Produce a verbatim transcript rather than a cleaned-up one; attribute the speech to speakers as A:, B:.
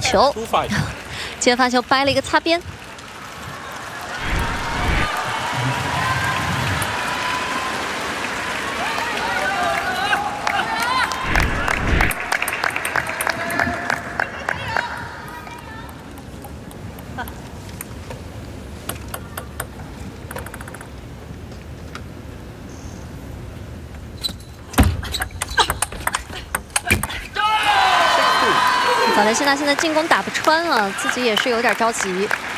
A: 球，接发球掰了一个擦边。 瓦伦西纳现在进攻打不穿了，自己也是有点着急。